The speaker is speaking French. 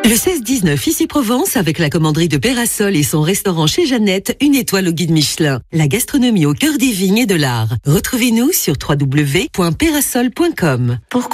Le 16-19 ici Provence avec la commanderie de Pérasol et son restaurant chez Jeannette, une étoile au guide Michelin. La gastronomie au cœur des vignes et de l'art. Retrouvez-nous sur www.perasol.com. Pourquoi